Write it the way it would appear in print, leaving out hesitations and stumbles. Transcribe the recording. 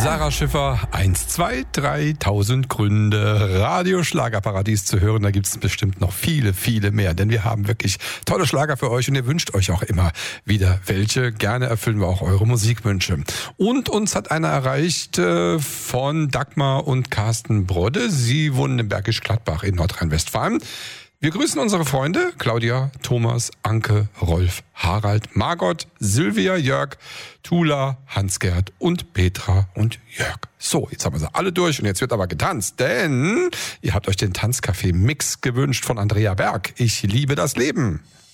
Sarah Schiffer, 1, 2, 3.000 Gründe, Radio Schlagerparadies zu hören. Da gibt es bestimmt noch viele, viele mehr, denn wir haben wirklich tolle Schlager für euch und ihr wünscht euch auch immer wieder welche. Gerne erfüllen wir auch eure Musikwünsche. Und uns hat einer erreicht von Dagmar und Carsten Brodde. Sie wohnen in Bergisch Gladbach in Nordrhein-Westfalen. Wir grüßen unsere Freunde Claudia, Thomas, Anke, Rolf, Harald, Margot, Silvia, Jörg, Tula, Hans-Gerd und Petra und Jörg. So, jetzt haben wir sie alle durch und jetzt wird aber getanzt, denn ihr habt euch den Tanzcafé-Mix gewünscht von Andrea Berg. Ich liebe das Leben.